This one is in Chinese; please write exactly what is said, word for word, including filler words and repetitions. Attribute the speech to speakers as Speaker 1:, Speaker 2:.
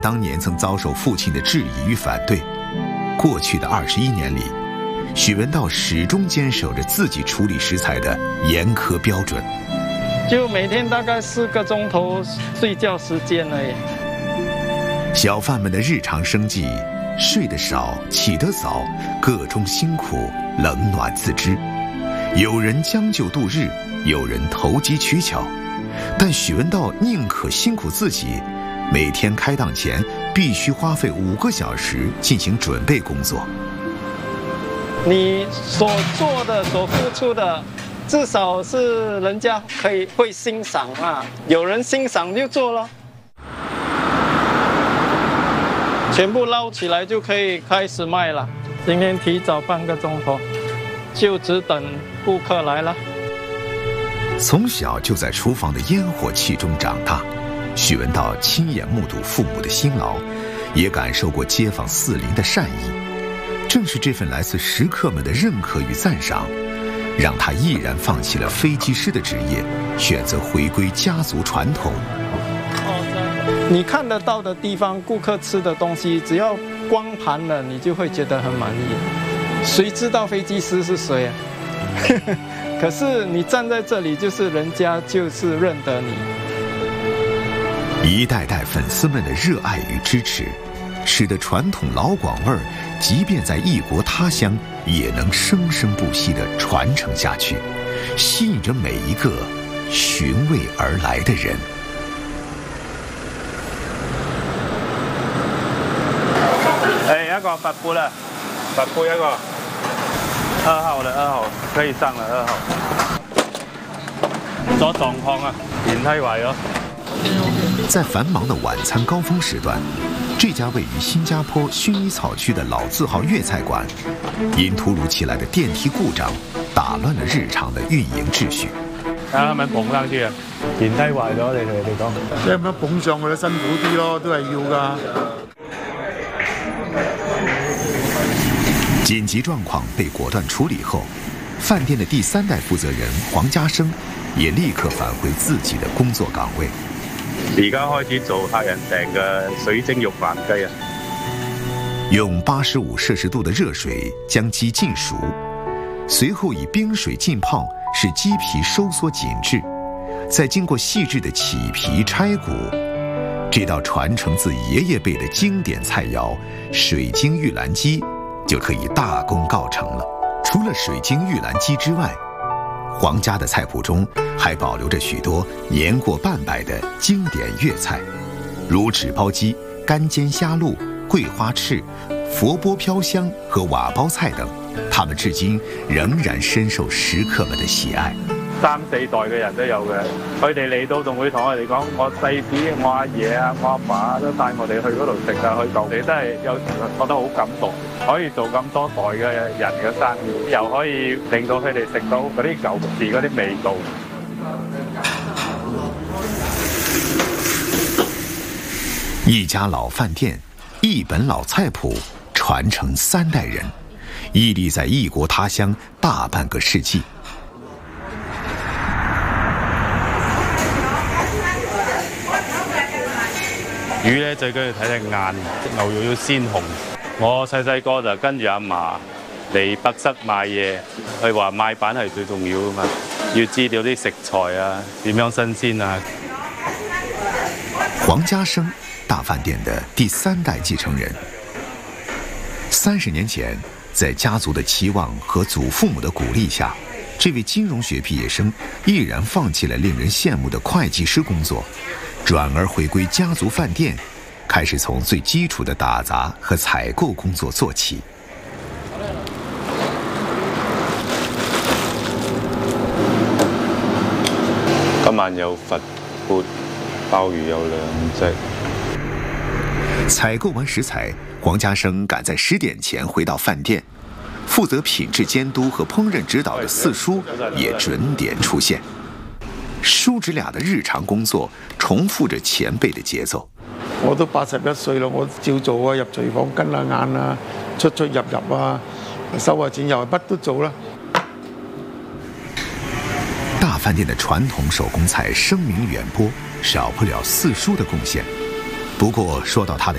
Speaker 1: 当年曾遭受父亲的质疑与反对。过去的二十一年里，许文道始终坚守着自己处理食材的严苛标准。
Speaker 2: 就每天大概四个钟头睡觉时间而已。
Speaker 1: 小贩们的日常生计，睡得少，起得早，各种辛苦，冷暖自知。有人将就度日，有人投机取巧，但许文道宁可辛苦自己，每天开档前必须花费五个小时进行准备工作。
Speaker 2: 你所做的、所付出的，至少是人家可以会欣赏啊，有人欣赏就做了。全部捞起来就可以开始卖了。今天提早半个钟头，就只等顾客来了。
Speaker 1: 从小就在厨房的烟火气中长大，许文道亲眼目睹父母的辛劳，也感受过街坊四邻的善意。正是这份来自食客们的认可与赞赏，让他毅然放弃了飞机师的职业，选择回归家族传统。
Speaker 2: 你看得到的地方，顾客吃的东西，只要光盘了，你就会觉得很满意。谁知道飞机师是谁啊？可是你站在这里，就是人家就是认得你。
Speaker 1: 一代代粉丝们的热爱与支持，使得传统老广味儿，即便在异国他乡，也能生生不息地传承下去，吸引着每一个寻味而来的人。
Speaker 3: 哎，一個佛杯啦，佛杯一個，二號了，二號可以上了，二號。咗狀況啊，電梯壞咗。
Speaker 1: 在繁忙的晚餐高峰時段，這家位於新加坡薰衣草區的老字號粵菜館，因突如其來的電梯故障，打亂了日常的運營秩序。
Speaker 3: 啊，係咪捧上去啊？電梯壞咗，你同佢哋講。
Speaker 4: 即係咁樣捧上去咧，辛苦啲咯，都係要㗎。
Speaker 1: 緊急狀況被果斷處理後，飯店的第三代負責人黃家生也立刻返回自己的工作崗位。
Speaker 3: 而家開始做客人訂嘅水晶肉飯雞啊！
Speaker 1: 用八十五攝氏度的熱水將雞浸熟，隨後以冰水浸泡，使雞皮收縮緊緻，再經過細緻的起皮拆骨，這道傳承自爺爺輩的經典菜肴水晶玉蘭雞就可以大功告成了。除了水晶玉蘭雞之外，黃家的菜譜中還保留着許多年過半百的經典粵菜，如紙包雞、乾煎蝦碌、桂花翅、佛缽飄香和瓦包菜等，他們至今仍然深受食客們的喜愛。
Speaker 3: 三四代嘅人都有嘅，佢哋嚟到仲會同我哋講，我細子、我阿爺啊、我阿爸都帶我哋去嗰度食啊，去舊地真係有時覺得好感動，可以做咁多代嘅人嘅生意，又可以令到佢哋食到嗰啲舊時嗰啲味道。
Speaker 1: 一家老飯店，一本老菜譜，傳承三代人，屹立在異國他鄉大半個世紀。
Speaker 3: 魚咧最緊要睇隻眼，牛肉要鮮紅。我細細個就跟住阿嫲嚟北室買嘢，佢話買板係最重要㗎嘛，要知道啲食材啊點樣新鮮啊。
Speaker 1: 黃家生，大飯店的第三代繼承人。三十年前，在家族的期望和祖父母的鼓勵下，這位金融學畢業生毅然放棄了令人羨慕的會計師工作，轉而回歸家族飯店，開始從最基礎的打雜和採購工作做起。
Speaker 3: 今晚有佛缽，鮑魚有兩隻。
Speaker 1: 採購完食材，黃家生趕在十點前回到飯店，負責品質監督和烹飪指導的四叔也準點出現。叔侄倆的日常工作重複着前輩的節奏。
Speaker 4: 我都八十一歲啦，我照做啊，入廚房跟下眼啊，出出入入啊，收下錢又係乜都做啦。
Speaker 1: 大飯店的傳統手工菜聲名遠播，少不了四叔的貢獻。不過說到他的